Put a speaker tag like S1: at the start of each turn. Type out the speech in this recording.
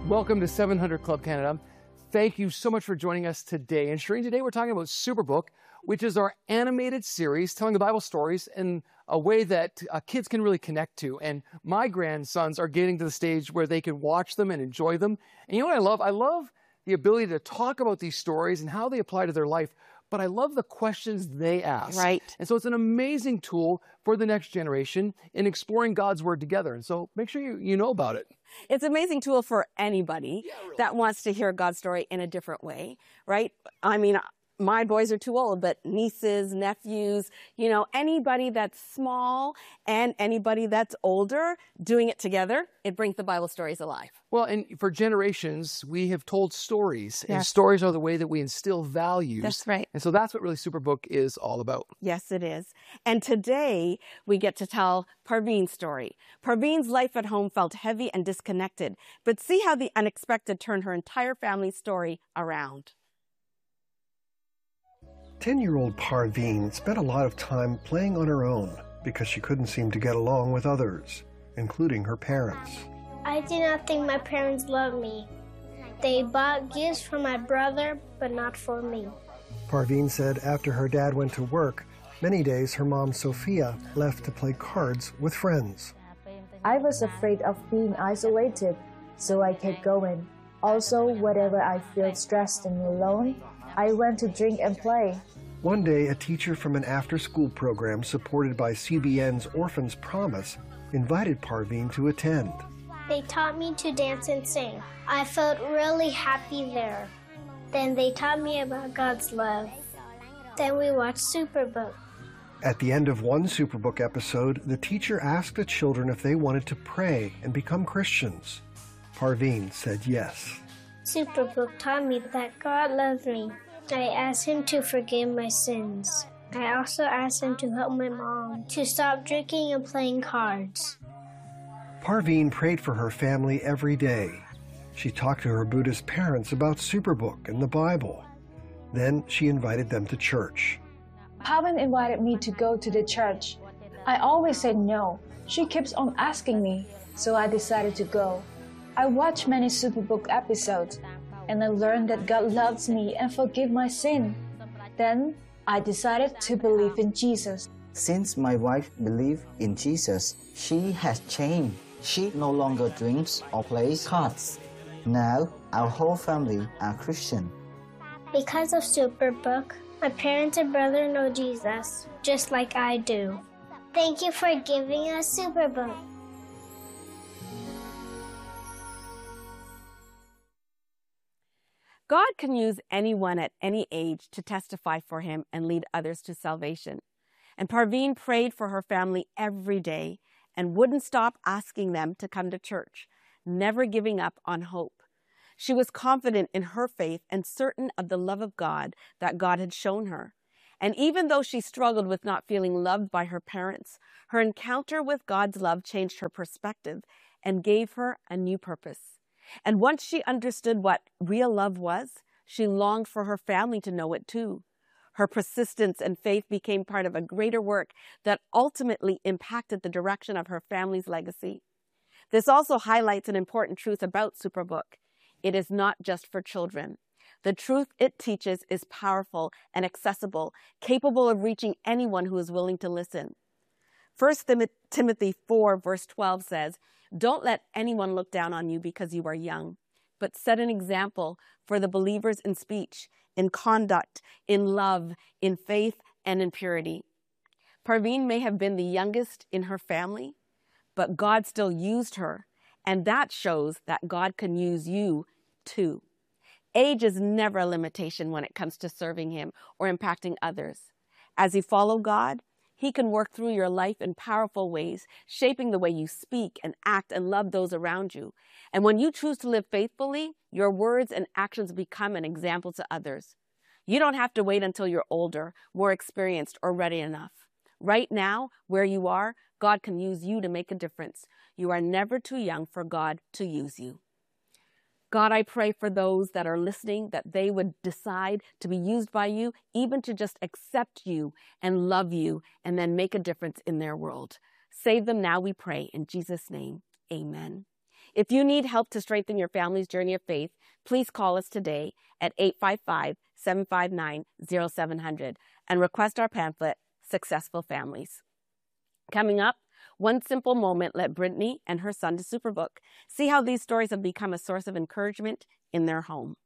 S1: Welcome to 700 Club Canada. Thank you so much for joining us today. And Shireen, today we're talking about Superbook, which is our animated series telling the Bible stories in a way that kids can really connect to. And my grandsons are getting to the stage where they can watch them and enjoy them. And you know what I love? I love the ability to talk about these stories and how they apply to their life, but I love the questions they ask.
S2: Right.
S1: And so it's an amazing tool for the next generation in exploring God's Word together. And so make sure you know about it.
S2: It's an amazing tool for anybody that wants to hear God's story in a different way, right? I mean, my boys are too old, but nieces, nephews, you know, anybody that's small and anybody that's older doing it together, it brings the Bible stories alive.
S1: Well, and for generations, we have told stories, and stories are the way that we instill values.
S2: That's right.
S1: And so that's what really Superbook is all about.
S2: Yes, it is. And today we get to tell Parveen's story. Parveen's life at home felt heavy and disconnected, but see how the unexpected turned her entire family's story around.
S3: 10-year-old Parveen spent a lot of time playing on her own because she couldn't seem to get along with others, including her parents.
S4: I do not think my parents love me. They bought gifts for my brother, but not for me.
S3: Parveen said after her dad went to work, many days her mom, Sophia, left to play cards with friends.
S5: I was afraid of being isolated, so I kept going. Also, whenever I feel stressed and alone, I went to drink and play.
S3: One day, a teacher from an after-school program supported by CBN's Orphans Promise invited Parveen to attend.
S4: They taught me to dance and sing. I felt really happy there. Then they taught me about God's love. Then we watched Superbook.
S3: At the end of one Superbook episode, the teacher asked the children if they wanted to pray and become Christians. Parveen said yes.
S4: Superbook taught me that God loves me. I asked him to forgive my sins. I also asked him to help my mom to stop drinking and playing cards.
S3: Parveen prayed for her family every day. She talked to her Buddhist parents about Superbook and the Bible. Then she invited them to church.
S5: Pavan invited me to go to the church. I always said no. She keeps on asking me, so I decided to go. I watched many Superbook episodes, and I learned that God loves me and forgives my sin. Then I decided to believe in Jesus.
S6: Since my wife believed in Jesus, she has changed. She no longer drinks or plays cards. Now our whole family are Christian.
S4: Because of Superbook, my parents and brother know Jesus, just like I do. Thank you for giving us Superbook.
S2: God can use anyone at any age to testify for him and lead others to salvation. And Parveen prayed for her family every day and wouldn't stop asking them to come to church, never giving up on hope. She was confident in her faith and certain of the love of God that God had shown her. And even though she struggled with not feeling loved by her parents, her encounter with God's love changed her perspective and gave her a new purpose. And once she understood what real love was, she longed for her family to know it too. Her persistence and faith became part of a greater work that ultimately impacted the direction of her family's legacy. This also highlights an important truth about Superbook. It is not just for children. The truth it teaches is powerful and accessible, capable of reaching anyone who is willing to listen. 1 Timothy 4 verse 12 says, "Don't let anyone look down on you because you are young, but set an example for the believers in speech, in conduct, in love, in faith, and in purity." Parveen may have been the youngest in her family, but God still used her, and that shows that God can use you too. Age is never a limitation when it comes to serving him or impacting others. As you follow God, he can work through your life in powerful ways, shaping the way you speak and act and love those around you. And when you choose to live faithfully, your words and actions become an example to others. You don't have to wait until you're older, more experienced, or ready enough. Right now, where you are, God can use you to make a difference. You are never too young for God to use you. God, I pray for those that are listening, that they would decide to be used by you, even to just accept you and love you, and then make a difference in their world. Save them now, we pray. In Jesus' name, amen. If you need help to strengthen your family's journey of faith, please call us today at 855-759-0700 and request our pamphlet, Successful Families. Coming up, One Simple Moment led Brittany and her son to Superbook. See how these stories have become a source of encouragement in their home.